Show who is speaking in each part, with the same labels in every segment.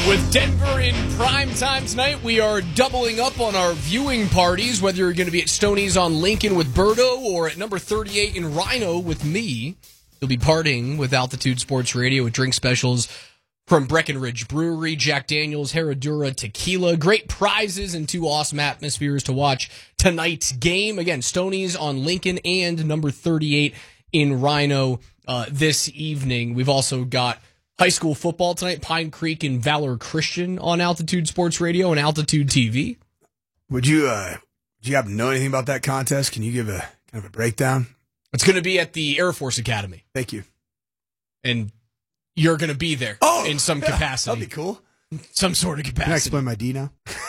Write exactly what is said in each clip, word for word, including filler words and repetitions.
Speaker 1: With Denver in prime time tonight, we are doubling up on our viewing parties, whether you're going to be at Stoney's on Lincoln with Berto or at number thirty-eight in Rhino with me. You'll be partying with Altitude Sports Radio with drink specials from Breckenridge Brewery, Jack Daniels, Herradura Tequila. Great prizes and two awesome atmospheres to watch tonight's game. Again, Stoney's on Lincoln and number thirty-eight in Rhino uh, this evening. We've also got high school football tonight, Pine Creek and Valor Christian on Altitude Sports Radio and Altitude T V.
Speaker 2: Would you, uh, do you happen to know anything about that contest? Can you give a kind of a breakdown?
Speaker 1: It's going to be at the Air Force Academy.
Speaker 2: Thank you.
Speaker 1: And you're going to be there
Speaker 2: oh,
Speaker 1: in some
Speaker 2: yeah,
Speaker 1: capacity.
Speaker 2: That'd be cool.
Speaker 1: Some sort of capacity.
Speaker 2: Can I explain my D now?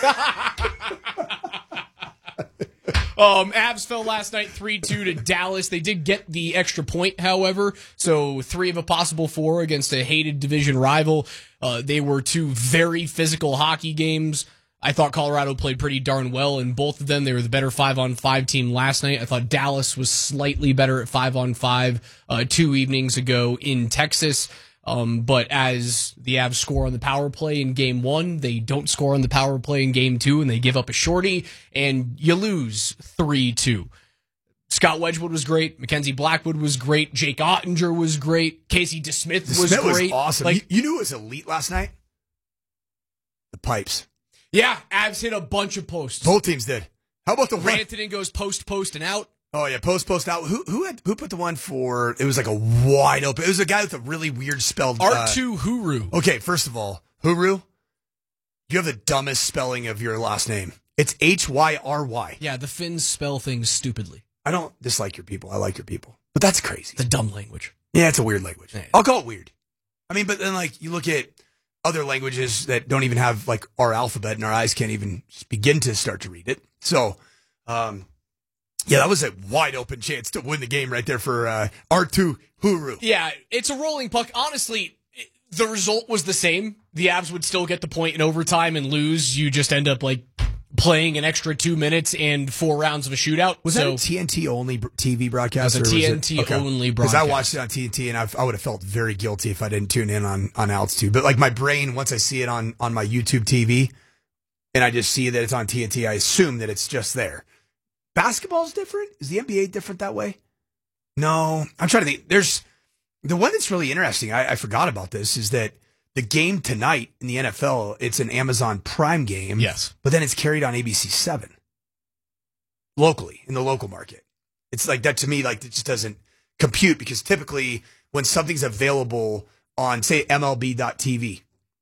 Speaker 1: Um, Avs fell last night three two to Dallas. They did get the extra point, however, so three of a possible four against a hated division rival. Uh, they were two very physical hockey games. I thought Colorado played pretty darn well in both of them. They were the better five-on-five team last night. I thought Dallas was slightly better at five-on-five uh, two evenings ago in Texas. Um, but as the Avs score on the power play in game one, they don't score on the power play in game two, and they give up a shorty, and you lose three two. Scott Wedgwood was great. Mackenzie Blackwood was great. Jake Ottinger was great. Casey DeSmith was
Speaker 2: DeSmith
Speaker 1: great.
Speaker 2: was awesome.
Speaker 1: Like,
Speaker 2: you, you knew it was elite last night? The pipes.
Speaker 1: Yeah, Avs hit a bunch of posts.
Speaker 2: Both teams did. How about the one?
Speaker 1: Rantanen goes post, post, and out.
Speaker 2: Oh yeah, post post out. Who who had who put the one for? It was like a wide open. It was a guy with a really weird spelled.
Speaker 1: R two uh, Huru.
Speaker 2: Okay, first of all, Huru, you have the dumbest spelling of your last name. It's H Y R Y.
Speaker 1: Yeah, the Finns spell things stupidly.
Speaker 2: I don't dislike your people. I like your people, but that's crazy.
Speaker 1: It's a dumb language.
Speaker 2: Yeah, it's a weird language.
Speaker 1: Yeah.
Speaker 2: I'll call it weird. I mean, but then like you look at other languages that don't even have like our alphabet, and our eyes can't even begin to start to read it. So. um Yeah, that was a wide open chance to win the game right there for uh, R two Huru.
Speaker 1: Yeah, it's a rolling puck. Honestly, the result was the same. The Avs would still get the point in overtime and lose. You just end up like playing an extra two minutes and four rounds of a shootout.
Speaker 2: Was
Speaker 1: so,
Speaker 2: that a T N T only T V broadcast?
Speaker 1: It was a T N T
Speaker 2: was it? Okay.
Speaker 1: only
Speaker 2: Because
Speaker 1: broadcast.
Speaker 2: I watched it on T N T and I've, I would have felt very guilty if I didn't tune in on, on Altitude. But like my brain, once I see it on, on my YouTube T V and I just see that it's on T N T, I assume that it's just there. Basketball's different? Is the N B A different that way? No. I'm trying to think. There's the one that's really interesting. I, I forgot about this is that the game tonight in the N F L, it's an Amazon Prime game.
Speaker 1: Yes.
Speaker 2: But then it's carried on A B C seven locally in the local market. It's like that to me, like it just doesn't compute because typically when something's available on, say, M L B dot T V,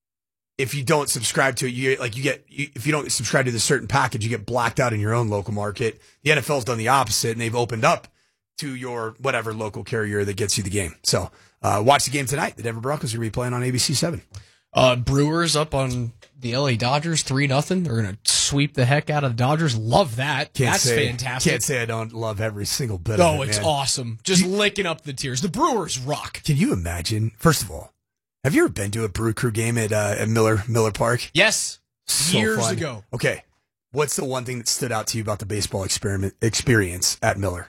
Speaker 2: if you don't subscribe to it, you like you get you, if you don't subscribe to the certain package, you get blacked out in your own local market. The N F L's done the opposite, and they've opened up to your whatever local carrier that gets you the game. So uh, watch the game tonight. The Denver Broncos are going to be playing on A B C seven.
Speaker 1: Uh, Brewers up on the L A Dodgers three nothing. They're going to sweep the heck out of the Dodgers. Love that.
Speaker 2: Can't
Speaker 1: That's
Speaker 2: say,
Speaker 1: fantastic.
Speaker 2: Can't say I don't love every single bit
Speaker 1: oh,
Speaker 2: of it.
Speaker 1: it's
Speaker 2: man.
Speaker 1: awesome. Just licking up the tears. The Brewers rock.
Speaker 2: Can you imagine? First of all, have you ever been to a Brew Crew game at uh, at Miller Miller Park?
Speaker 1: Yes,
Speaker 2: So
Speaker 1: years
Speaker 2: fun.
Speaker 1: ago.
Speaker 2: Okay, what's the one thing that stood out to you about the baseball experiment experience at Miller?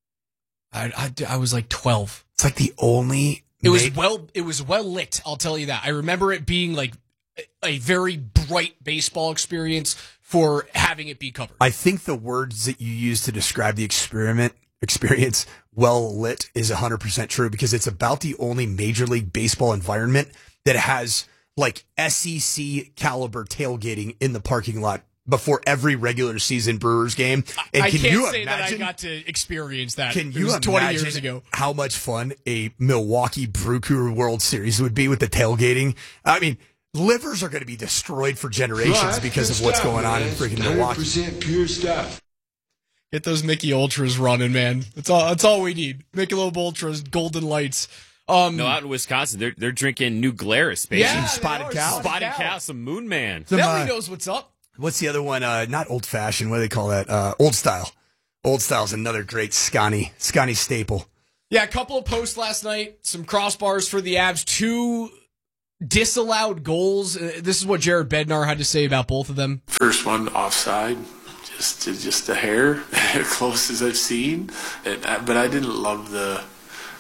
Speaker 1: I, I, I was like twelve.
Speaker 2: It's like the only.
Speaker 1: It was
Speaker 2: ma-
Speaker 1: well. It was well lit. I'll tell you that. I remember it being like a very bright baseball experience for having it be covered.
Speaker 2: I think the words that you use to describe the experiment experience, well lit, is one hundred percent true because it's about the only Major League Baseball environment that has like S E C caliber tailgating in the parking lot before every regular season Brewers game. And
Speaker 1: I
Speaker 2: can
Speaker 1: can't
Speaker 2: you
Speaker 1: say
Speaker 2: imagine,
Speaker 1: that I got to experience that.
Speaker 2: Can
Speaker 1: It
Speaker 2: you
Speaker 1: was
Speaker 2: imagine
Speaker 1: twenty years ago.
Speaker 2: how much fun a Milwaukee Brew Crew World Series would be with the tailgating? I mean, livers are going to be destroyed for generations
Speaker 3: Right,
Speaker 2: because of
Speaker 3: good
Speaker 2: what's
Speaker 3: stuff,
Speaker 2: going on
Speaker 3: man.
Speaker 2: in freaking
Speaker 3: one hundred
Speaker 2: Milwaukee.
Speaker 3: percent pure stuff.
Speaker 1: Get those Mickey Ultras running, man. That's all. That's all we need. Michelob Ultras, Golden Lights. Um,
Speaker 4: No, out in Wisconsin, they're they're drinking New Glarus, baby.
Speaker 1: Yeah,
Speaker 2: Spotted
Speaker 1: they are.
Speaker 2: Cow.
Speaker 4: Spotted Cow, some Moon Man.
Speaker 2: Some,
Speaker 1: Nelly
Speaker 2: uh,
Speaker 1: knows what's up.
Speaker 2: What's the other one? Uh, not old fashioned. What do they call that? Uh, old style. Old style is another great Scotty, Scotty staple.
Speaker 1: Yeah, a couple of posts last night. Some crossbars for the Avs. Two disallowed goals. Uh, this is what Jared Bednar had to say about both of them.
Speaker 5: First one offside, just just a hair, close as I've seen. And, uh, but I didn't love the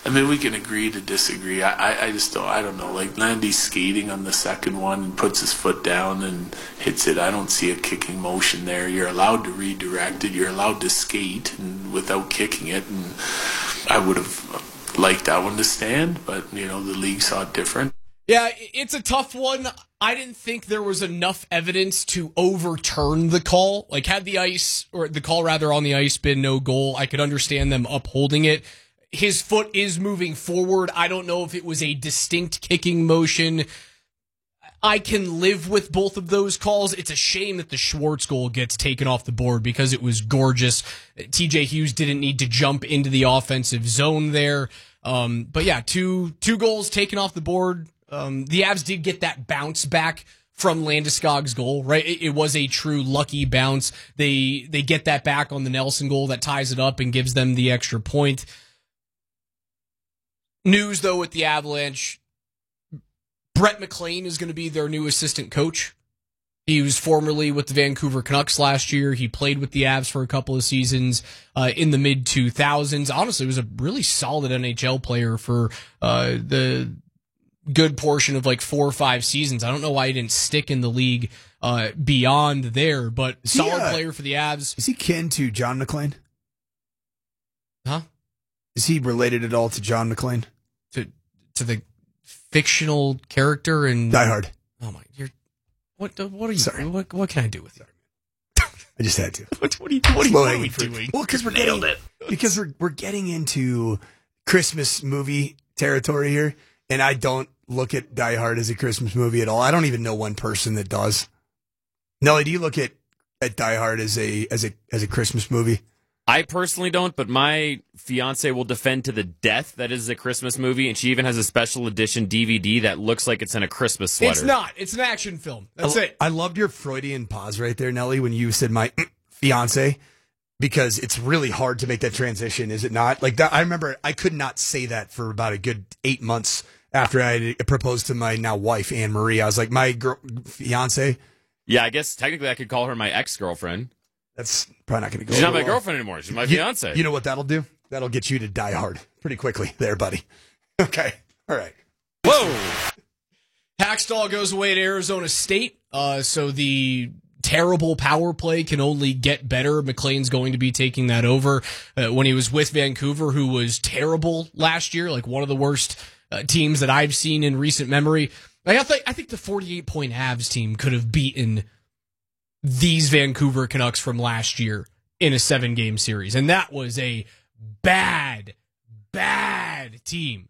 Speaker 5: I mean, we can agree to disagree. I, I, I just don't, I don't know. Like, Landy's skating on the second one and puts his foot down and hits it. I don't see a kicking motion there. You're allowed to redirect it. You're allowed to skate and without kicking it. And I would have liked that one to stand, but, you know, the league saw it different.
Speaker 1: Yeah, it's a tough one. I didn't think there was enough evidence to overturn the call. Like, had the ice, or the call rather on the ice been no goal, I could understand them upholding it. His foot is moving forward. I don't know if it was a distinct kicking motion. I can live with both of those calls. It's a shame that the Schwartz goal gets taken off the board because it was gorgeous. T J Hughes didn't need to jump into the offensive zone there. Um, but yeah, two two goals taken off the board. Um, the Avs did get that bounce back from Landeskog's goal, right? It, it was a true lucky bounce. They they get that back on the Nelson goal that ties it up and gives them the extra point. News, though, with the Avalanche, Brett McLean is going to be their new assistant coach. He was formerly with the Vancouver Canucks last year. He played with the Avs for a couple of seasons uh, in the mid two thousands. Honestly, was a really solid N H L player for uh, the good portion of like four or five seasons. I don't know why he didn't stick in the league uh, beyond there, but
Speaker 2: Is
Speaker 1: solid
Speaker 2: he, uh,
Speaker 1: player for the Avs.
Speaker 2: Is he kin to John McClane?
Speaker 1: Huh?
Speaker 2: Is he related at all to John McClane?
Speaker 1: To to the fictional character in
Speaker 2: Die Hard.
Speaker 1: Oh my! You're what? What are you?
Speaker 2: Sorry.
Speaker 1: What, what can I do with you?
Speaker 2: I just had to.
Speaker 1: What, what are you? What are, you, what are we doing?
Speaker 2: Well, because we're nailed getting, it. Because we're we're getting into Christmas movie territory here, and I don't look at Die Hard as a Christmas movie at all. I don't even know one person that does. Nelly, do you look at, at Die Hard as a as a as a Christmas movie?
Speaker 4: I personally don't, but my fiance will defend to the death that is a Christmas movie, and she even has a special edition D V D that looks like it's in a Christmas sweater.
Speaker 1: It's not. It's an action film. That's
Speaker 2: I,
Speaker 1: it.
Speaker 2: I loved your Freudian pause right there, Nelly, when you said my fiance, because it's really hard to make that transition, is it not? Like that, I remember I could not say that for about a good eight months after I proposed to my now wife, Anne Marie. I was like, my girl, fiance.
Speaker 4: Yeah, I guess technically I could call her my ex-girlfriend.
Speaker 2: That's probably not going to go.
Speaker 4: She's not my
Speaker 2: well.
Speaker 4: girlfriend anymore. She's my
Speaker 2: you,
Speaker 4: fiance.
Speaker 2: You know what that'll do? That'll get you to Die Hard pretty quickly there, buddy. Okay. All right.
Speaker 4: Whoa.
Speaker 1: Hackstall goes away to Arizona State. Uh, so the terrible power play can only get better. McLean's going to be taking that over. Uh, when he was with Vancouver, who was terrible last year, like one of the worst uh, teams that I've seen in recent memory. Like, I think I think the forty-eight point Avs team could have beaten these Vancouver Canucks from last year in a seven-game series. And that was a bad, bad team.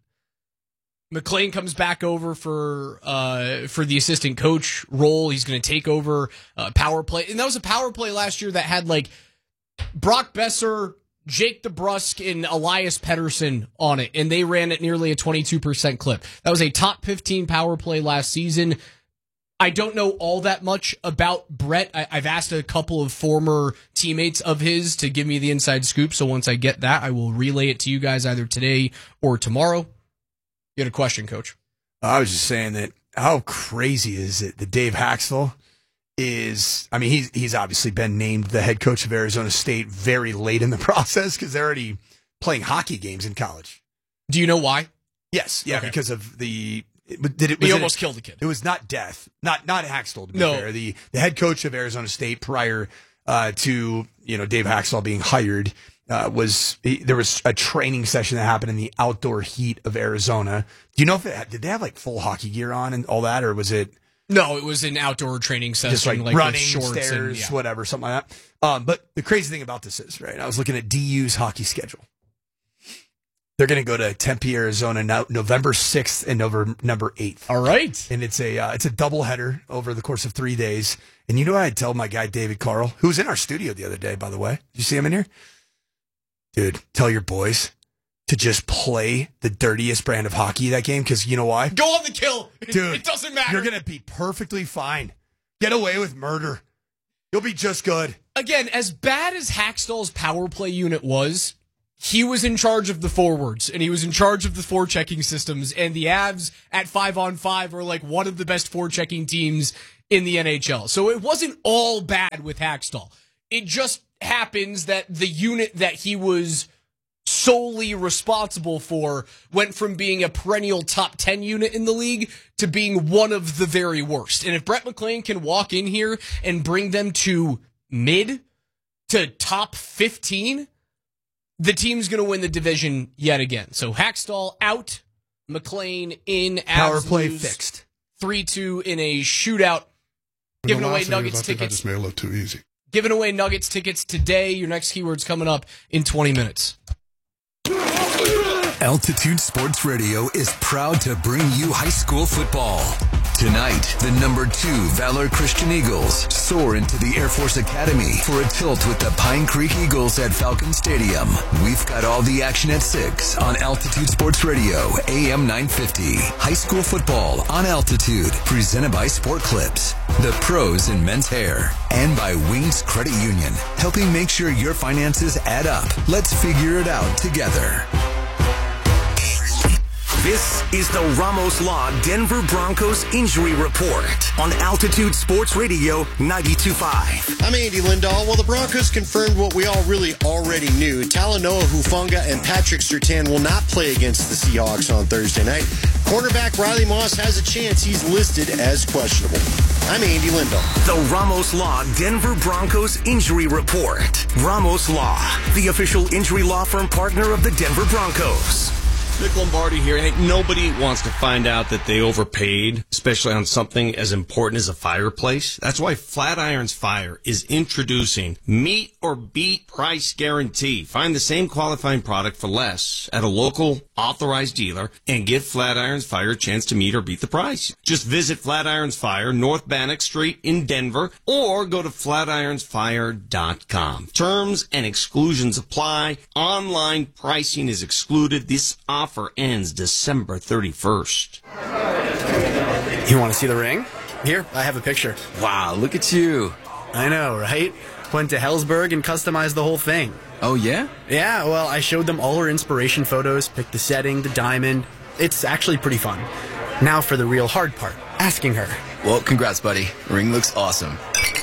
Speaker 1: McLean comes back over for uh, for the assistant coach role. He's going to take over uh, power play. And that was a power play last year that had, like, Brock Besser, Jake DeBrusk, and Elias Pettersson on it. And they ran at nearly a twenty-two percent clip. That was a top fifteen power play last season. I don't know all that much about Brett. I, I've asked a couple of former teammates of his to give me the inside scoop. So once I get that, I will relay it to you guys either today or tomorrow. You had a question, Coach?
Speaker 2: I was just saying that how crazy is it that Dave Haxtell is, I mean, he's, he's obviously been named the head coach of Arizona State very late in the process because they're already playing hockey games in college.
Speaker 1: Do you know why?
Speaker 2: Yes. Yeah.
Speaker 1: Okay.
Speaker 2: Because of the, But did it?
Speaker 1: He
Speaker 2: was
Speaker 1: almost
Speaker 2: it,
Speaker 1: killed a kid.
Speaker 2: It was not death, not not Haxtell. To be
Speaker 1: No.
Speaker 2: fair, the the head coach of Arizona State prior uh, to you know Dave Haxtell being hired uh, was he, there was a training session that happened in the outdoor heat of Arizona. Do you know if it had, did they have like full hockey gear on and all that, or was it
Speaker 1: No, it was an outdoor training session,
Speaker 2: just like,
Speaker 1: like
Speaker 2: running
Speaker 1: with shorts
Speaker 2: stairs,
Speaker 1: and, yeah.
Speaker 2: whatever, something like that? Um, but the crazy thing about this is, right? I was looking at D U's hockey schedule. They're going to go to Tempe, Arizona, now, November sixth and November eighth.
Speaker 1: All right.
Speaker 2: And it's a uh, it's a doubleheader over the course of three days. And you know what I'd tell my guy, David Carl, who was in our studio the other day, by the way. Did you see him in here? Dude, tell your boys to just play the dirtiest brand of hockey that game, because you know why?
Speaker 1: Go on the kill.
Speaker 2: Dude,
Speaker 1: it doesn't matter.
Speaker 2: You're going to be perfectly fine. Get away with murder. You'll be just good.
Speaker 1: Again, as bad as Hackstall's power play unit was, he was in charge of the forwards, and he was in charge of the forechecking systems, and the Avs at five on five are like one of the best forechecking teams in the N H L. So it wasn't all bad with Hackstall. It just happens that the unit that he was solely responsible for went from being a perennial top ten unit in the league to being one of the very worst. And if Brett McLean can walk in here and bring them to mid to top fifteen, the team's going to win the division yet again. So Hackstall out, McLean in,
Speaker 2: Power
Speaker 1: Avs
Speaker 2: play
Speaker 1: lose
Speaker 2: fixed.
Speaker 1: three two in a shootout. Giving away Nuggets
Speaker 3: I think I
Speaker 1: tickets.
Speaker 3: just made it look too easy.
Speaker 1: Giving away Nuggets tickets today. Your next keyword's coming up in twenty minutes.
Speaker 6: Altitude Sports Radio is proud to bring you high school football. Tonight, the number two Valor Christian Eagles soar into the Air Force Academy for a tilt with the Pine Creek Eagles at Falcon Stadium. We've got all the action at six on Altitude Sports Radio, A M nine fifty. High school football on Altitude, presented by Sport Clips, the pros in men's hair, and by Wings Credit Union, helping make sure your finances add up. Let's figure it out together.
Speaker 7: This is the Ramos Law Denver Broncos Injury Report on Altitude Sports Radio ninety-two point five.
Speaker 8: I'm Andy Lindahl. Well, the Broncos confirmed what we all really already knew. Talanoa Hufanga and Patrick Surtain will not play against the Seahawks on Thursday night. Cornerback Riley Moss has a chance. He's listed as questionable. I'm Andy Lindahl.
Speaker 7: The Ramos Law Denver Broncos Injury Report. Ramos Law, the official injury law firm partner of the Denver Broncos.
Speaker 9: Nick Lombardi here. Hey, nobody wants to find out that they overpaid, especially on something as important as a fireplace. That's why Flatirons Fire is introducing Meet or Beat Price Guarantee. Find the same qualifying product for less at a local authorized dealer and give Flatirons Fire a chance to meet or beat the price. Just visit Flatirons Fire, North Bannock Street in Denver, or go to flatirons fire dot com. Terms and exclusions apply. Online pricing is excluded. This offer Offer ends December thirty-first.
Speaker 10: You want to see the ring? Here, I have a picture.
Speaker 11: Wow, look at you.
Speaker 10: I know, right? Went to Hellsberg and customized the whole thing.
Speaker 11: Oh, yeah?
Speaker 10: Yeah, well, I showed them all her inspiration photos, picked the setting, the diamond. It's actually pretty fun. Now for the real hard part, asking her.
Speaker 11: Well, congrats, buddy. Ring looks awesome.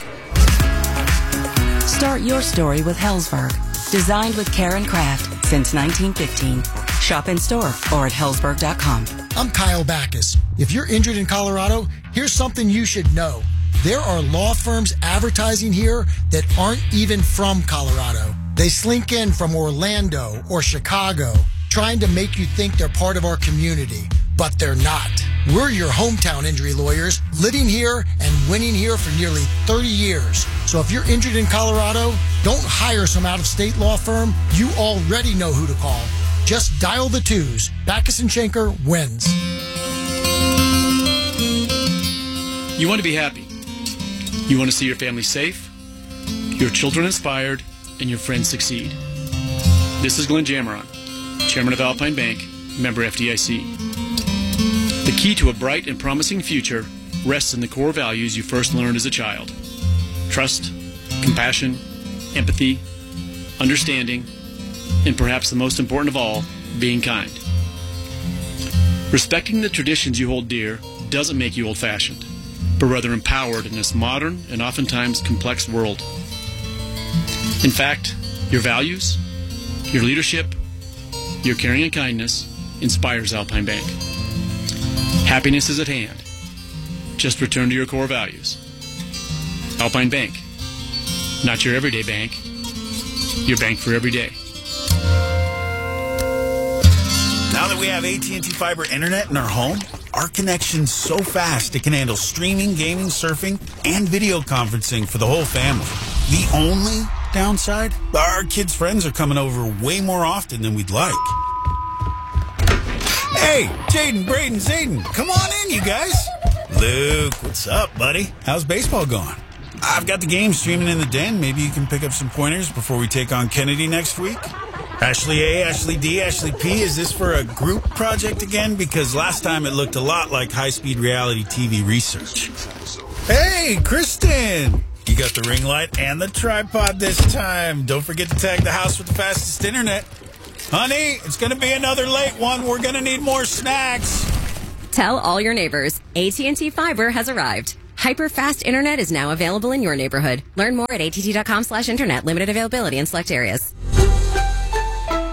Speaker 12: Start your story with Hellsberg. Designed with care and craft since nineteen fifteen. Shop in store or at hellsberg dot com.
Speaker 13: I'm Kyle Backus. If you're injured in Colorado, here's something you should know. There are law firms advertising here that aren't even from Colorado. They slink in from Orlando or Chicago, trying to make you think they're part of our community, but they're not. We're your hometown injury lawyers, living here and winning here for nearly thirty years. So if you're injured in Colorado, don't hire some out-of-state law firm. You already know who to call. Just dial the twos. Backus and Schenker wins.
Speaker 14: You want to be happy. You want to see your family safe, your children inspired, and your friends succeed. This is Glenn Jammeron, Chairman of Alpine Bank, member F D I C. The key to a bright and promising future rests in the core values you first learned as a child. Trust, compassion, empathy, understanding, and perhaps the most important of all, being kind. Respecting the traditions you hold dear doesn't make you old-fashioned, but rather empowered in this modern and oftentimes complex world. In fact, your values, your leadership, your caring and kindness inspires Alpine Bank. Happiness is at hand. Just return to your core values. Alpine Bank. Not your everyday bank. Your bank for every day.
Speaker 15: Now that we have A T and T Fiber Internet in our home, our connection's so fast it can handle streaming, gaming, surfing, and video conferencing for the whole family. The only downside? Our kids' friends are coming over way more often than we'd like. Hey, Jaden, Braden, Zayden, come on in, you guys. Luke, what's up, buddy? How's baseball going? I've got the game streaming in the den. Maybe you can pick up some pointers before we take on Kennedy next week. Ashley A, Ashley D, Ashley P, is this for a group project again? Because last time it looked a lot like high-speed reality T V research. Hey, Kristen! You got the ring light and the tripod this time. Don't forget to tag the house with the fastest internet. Honey, it's going to be another late one. We're going to need more snacks.
Speaker 16: Tell all your neighbors, A T and T Fiber has arrived. Hyper-fast internet is now available in your neighborhood. Learn more at att dot com slash internet. Limited availability in select areas.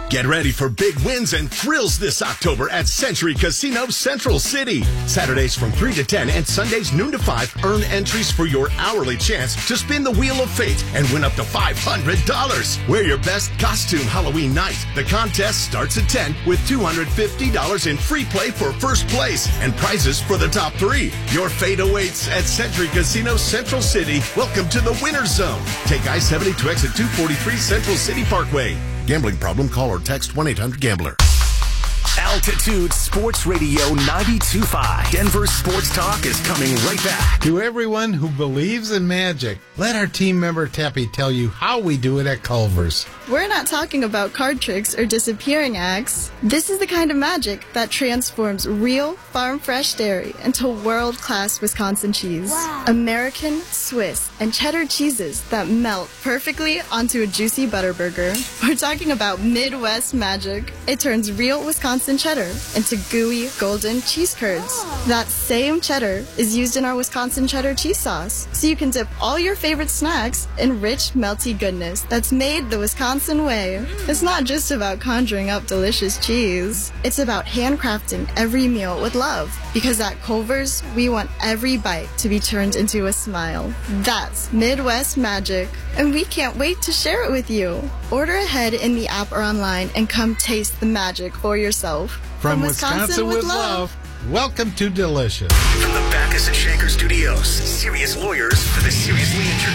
Speaker 3: Get ready for big wins and thrills this October at Century Casino Central City. Saturdays from three to ten and Sundays noon to five, earn entries for your hourly chance to spin the Wheel of Fate and win up to five hundred dollars. Wear your best costume Halloween night. The contest starts at ten with two hundred fifty dollars in free play for first place and prizes for the top three. Your fate awaits at Century Casino Central City. Welcome to the Winner's Zone. Take I seventy to exit two forty-three Central City Parkway.
Speaker 8: Gambling problem? Call or text one eight hundred gambler.
Speaker 7: Altitude Sports Radio ninety-two point five. Denver Sports Talk is coming right back.
Speaker 17: To everyone who believes in magic, let our team member Teppy tell you how we do it at Culver's.
Speaker 18: We're not talking about card tricks or disappearing acts. This is the kind of magic that transforms real farm fresh dairy into world-class Wisconsin cheese. Wow. American, Swiss, and cheddar cheeses that melt perfectly onto a juicy butter burger. We're talking about Midwest magic. It turns real Wisconsin cheddar into gooey, golden cheese curds. That same cheddar is used in our Wisconsin cheddar cheese sauce, so you can dip all your favorite snacks in rich, melty goodness that's made the Wisconsin way. It's not just about conjuring up delicious cheese. It's about handcrafting every meal with love, because at Culver's, we want every bite to be turned into a smile. That's Midwest magic, and we can't wait to share it with you. Order ahead in the app or online and come taste the magic for yourself.
Speaker 17: From, From Wisconsin, Wisconsin with, with love. love, welcome to Delicious.
Speaker 7: From the Backus and Shanker Studios, serious lawyers for the seriously injured.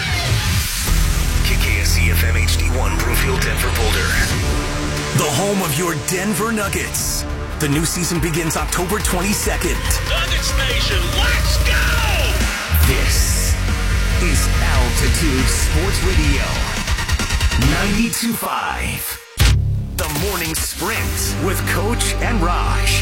Speaker 7: K K S E F M H D one, Broomfield, Denver, Boulder. The home of your Denver Nuggets. The new season begins October twenty-second.
Speaker 19: Nuggets Nation, let's go!
Speaker 7: This is Altitude Sports Radio ninety-two point five. The Morning Sprint with Coach and Raj.